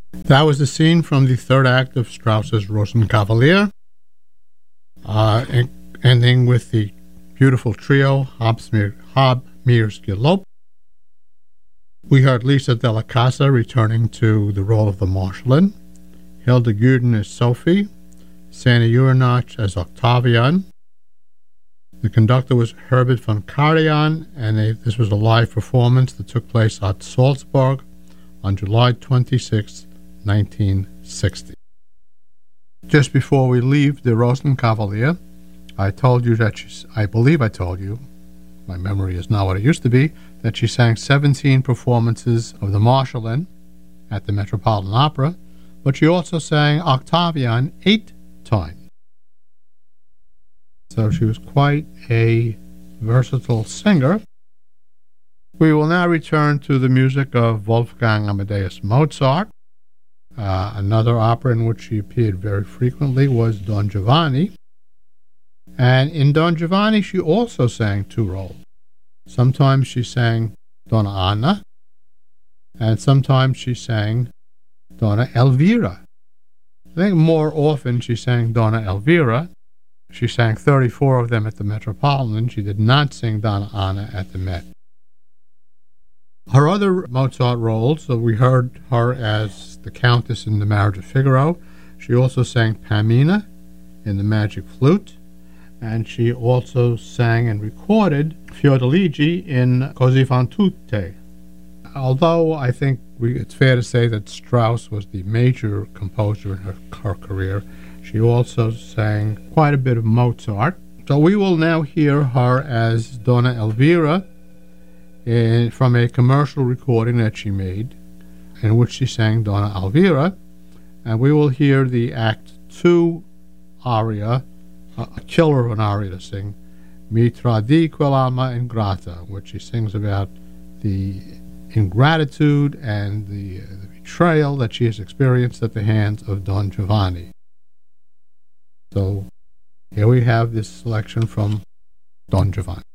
That was the scene from the third act of Strauss's Rosenkavalier, ending with the beautiful trio Habmyr's Gelob. We heard Lisa Della Casa returning to the role of the Marschallin, Hilda Guden as Sophie, Sandy Uranach as Octavian. The conductor was Herbert von Karajan, and this was a live performance that took place at Salzburg on July 26, 1960. Just before we leave the Rosenkavalier, I told you that I believe I told you, my memory is not what it used to be, that she sang 17 performances of the Marschallin at the Metropolitan Opera, but she also sang Octavian 8 times. So she was quite a versatile singer. We will now return to the music of Wolfgang Amadeus Mozart. Another opera in which she appeared very frequently was Don Giovanni. And in Don Giovanni, she also sang two roles. Sometimes she sang Donna Anna, and sometimes she sang Donna Elvira. I think more often she sang Donna Elvira. She sang 34 of them at the Metropolitan. She did not sing Donna Anna at the Met. Her other Mozart roles, so we heard her as the Countess in The Marriage of Figaro. She also sang Pamina in The Magic Flute, and she also sang and recorded Fiordiligi in Così fan tutte. Although I think it's fair to say that Strauss was the major composer in her career, she also sang quite a bit of Mozart. So we will now hear her as Donna Elvira from a commercial recording that she made in which she sang Donna Elvira, and we will hear the Act 2 aria, a killer of an aria to sing, Mi tradì quell'alma ingrata, which she sings about the ingratitude and the betrayal that she has experienced at the hands of Don Giovanni. So here we have this selection from Don Giovanni.